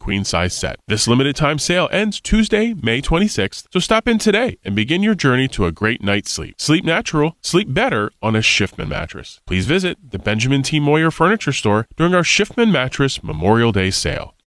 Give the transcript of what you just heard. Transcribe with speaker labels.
Speaker 1: queen size set. This limited time sale ends Tuesday, May 26th, so stop in today and begin your journey to a great night's sleep. Sleep natural, sleep better on a Shiftman mattress. Please visit the Benjamin T. Moyer Furniture Store during our Shiftman Mattress Memorial Day sale.